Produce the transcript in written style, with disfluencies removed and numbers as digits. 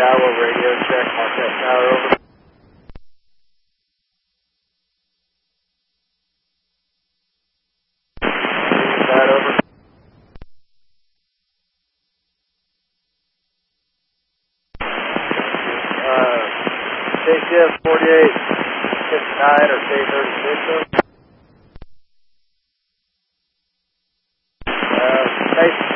Iowa radio check, Marquette Tower, over. That over. KCF 4859 or K36 over. Base